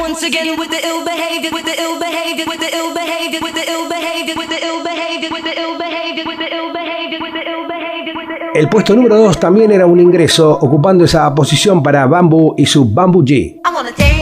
once again with the ill behavior, with the ill behavior, with the ill behavior, with the ill behavior, with the ill behavior, with the ill behavior, with the ill behavior, with the ill behavior, with the ill. El puesto número 2 también era un ingreso, ocupando esa posición para Bamboo y su Bamboo G. I wanna dance.